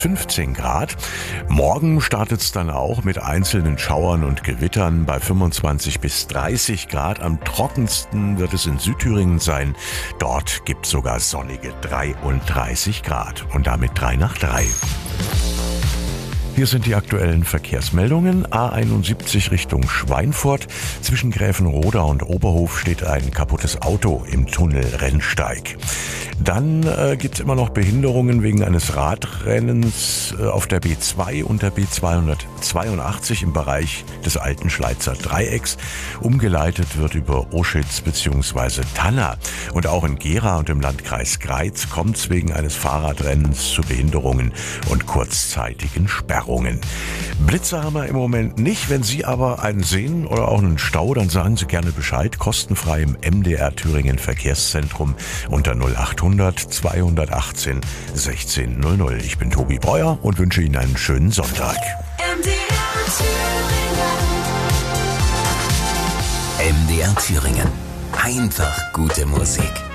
15 Grad. Morgen startet es dann auch mit einzelnen Schauern und Gewittern bei 25 bis 30 Grad. Am trockensten wird es in Südthüringen sein. Dort gibt es sogar sonnige 33 Grad und damit 3 nach 3. Hier sind die aktuellen Verkehrsmeldungen. A71 Richtung Schweinfurt. Zwischen Gräfenroda und Oberhof steht ein kaputtes Auto im Tunnel Rennsteig. Dann gibt es immer noch Behinderungen wegen eines Radrennens auf der B2 und der B282 im Bereich des alten Schleizer Dreiecks. Umgeleitet wird über Oschitz bzw. Tanna. Und auch in Gera und im Landkreis Greiz kommt es wegen eines Fahrradrennens zu Behinderungen und kurzzeitigen Sperrungen. Blitze haben wir im Moment nicht. Wenn Sie aber einen sehen oder auch einen Stau, dann sagen Sie gerne Bescheid. Kostenfrei im MDR Thüringen Verkehrszentrum unter 0800 218 1600. Ich bin Tobi Breuer und wünsche Ihnen einen schönen Sonntag. MDR Thüringen. Einfach gute Musik.